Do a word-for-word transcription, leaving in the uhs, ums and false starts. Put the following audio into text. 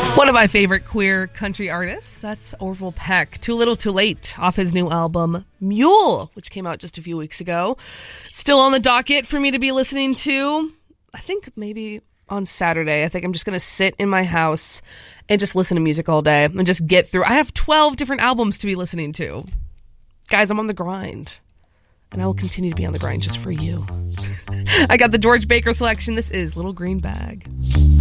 One of my favorite queer country artists, that's Orville Peck. Too Little Too Late, off his new album, Mule, which came out just a few weeks ago. Still on the docket for me to be listening to. I think maybe on Saturday, I think I'm just going to sit in my house and just listen to music all day and just get through. I have twelve different albums to be listening to. Guys, I'm on the grind. And I will continue to be on the grind just for you. I got the George Baker selection. This is Little Green Bag.